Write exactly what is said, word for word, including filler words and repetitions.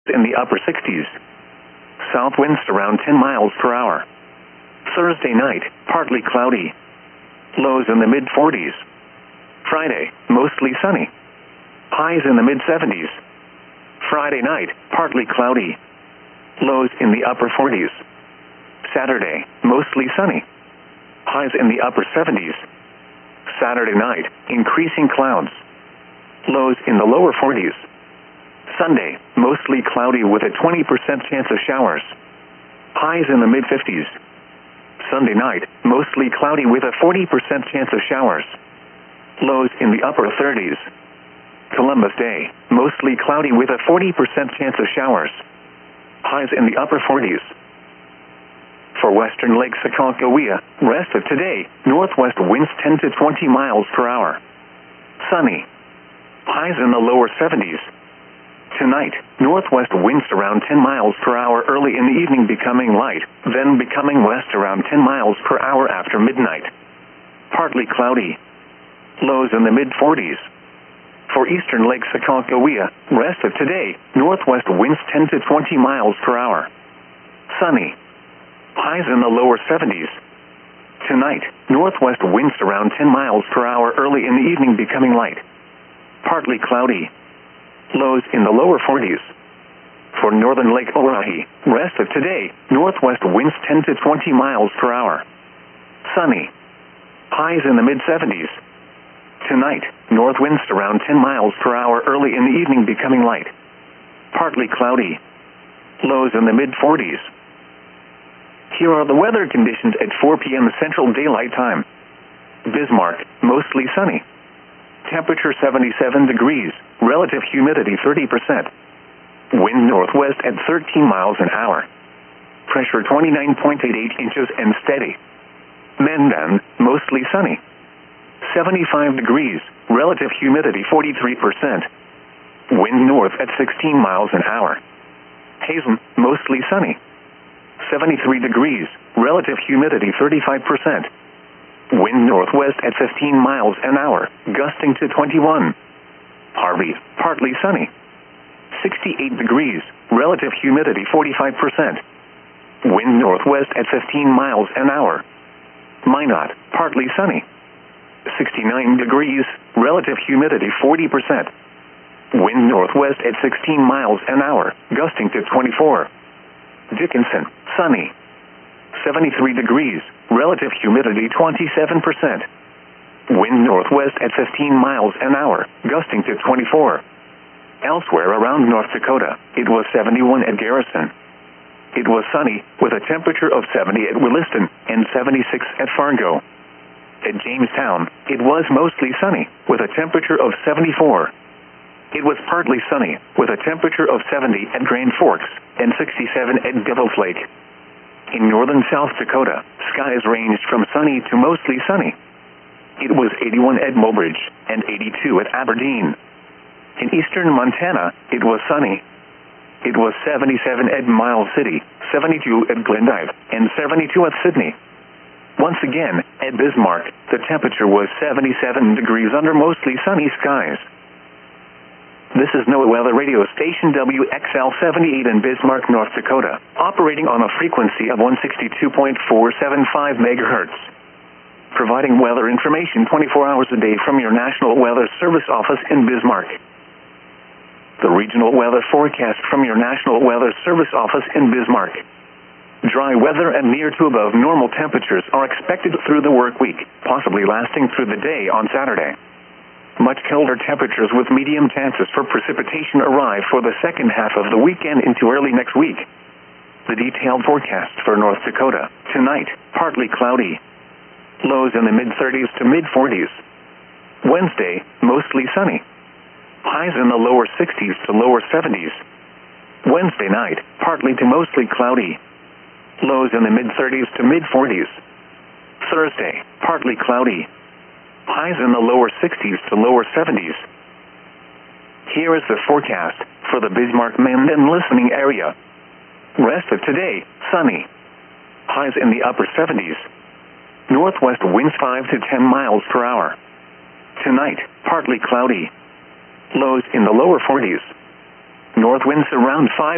in the upper sixties. South winds around ten miles per hour. Thursday night, partly cloudy. Lows in the mid forties. Friday, mostly sunny. Highs in the mid seventies. Friday night, partly cloudy. Lows in the upper forties. Saturday, mostly sunny. Highs in the upper seventies. Saturday night, increasing clouds. Lows in the lower forties. Sunday, mostly cloudy with a twenty percent chance of showers. Highs in the mid fifties. Sunday night, mostly cloudy with a forty percent chance of showers. Lows in the upper thirties. Columbus Day, mostly cloudy with a forty percent chance of showers. Highs in the upper forties. For western Lake Sakakawea, rest of today, northwest winds ten to twenty miles per hour. Sunny. Highs in the lower seventies. Tonight, northwest winds around ten miles per hour early in the evening, becoming light, then becoming west around ten miles per hour after midnight. Partly cloudy. Lows in the mid forties. For eastern Lake Sakakawea, rest of today, northwest winds ten to twenty miles per hour. Sunny. Highs in the lower seventies. Tonight, northwest winds around ten miles per hour early in the evening, becoming light. Partly cloudy. Lows in the lower forties. For northern Lake Orohi, rest of today, northwest winds ten to twenty miles per hour. Sunny. Highs in the mid seventies. Tonight, north winds around ten miles per hour early in the evening, becoming light. Partly cloudy. Lows in the mid forties. Here are the weather conditions at four p m Central Daylight Time. Bismarck, mostly sunny. Temperature seventy-seven degrees, relative humidity thirty percent. Wind northwest at thirteen miles an hour. Pressure twenty-nine point eight eight inches and steady. Mendan, mostly sunny. seventy-five degrees, relative humidity forty-three percent. Wind north at sixteen miles an hour. Hazen, mostly sunny. seventy-three degrees, relative humidity thirty-five percent. Wind northwest at fifteen miles an hour, gusting to twenty-one. Harvey, partly sunny. sixty-eight degrees, relative humidity forty-five percent. Wind northwest at fifteen miles an hour. Minot, partly sunny. sixty-nine degrees, relative humidity forty percent. Wind northwest at sixteen miles an hour, gusting to twenty-four. Dickinson, sunny. seventy-three degrees, relative humidity twenty-seven percent. Wind northwest at fifteen miles an hour, gusting to twenty-four. Elsewhere around North Dakota, it was seventy-one at Garrison. It was sunny, with a temperature of seventy at Williston and seventy-six at Fargo. At Jamestown, it was mostly sunny, with a temperature of seventy-four. It was partly sunny, with a temperature of seventy at Grand Forks and sixty-seven at Devil's Lake. In northern South Dakota, skies ranged from sunny to mostly sunny. It was eighty-one at Mobridge and eighty-two at Aberdeen. In eastern Montana, it was sunny. It was seventy-seven at Miles City, seventy-two at Glendive, and seventy-two at Sydney. Once again, at Bismarck, the temperature was seventy-seven degrees under mostly sunny skies. This is NOAA Weather Radio Station W X L seventy-eight in Bismarck, North Dakota, operating on a frequency of one sixty-two point four seven five megahertz. Providing weather information twenty-four hours a day from your National Weather Service office in Bismarck. The regional weather forecast from your National Weather Service office in Bismarck. Dry weather and near to above normal temperatures are expected through the work week, possibly lasting through the day on Saturday. Much colder temperatures with medium chances for precipitation arrive for the second half of the weekend into early next week. The detailed forecast for North Dakota. Tonight, partly cloudy. Lows in the mid thirties to mid forties. Wednesday, mostly sunny. Highs in the lower sixties to lower seventies. Wednesday night, partly to mostly cloudy. Lows in the mid thirties to mid forties. Thursday, partly cloudy. Highs in the lower sixties to lower seventies. Here is the forecast for the Bismarck-Mandan listening area. Rest of today, sunny. Highs in the upper seventies. Northwest winds five to ten miles per hour. Tonight, partly cloudy. Lows in the lower forties. North winds around five